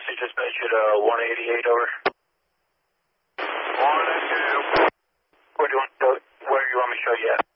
Taxi dispatch at 188 over. 182. Where do you want me to show you at?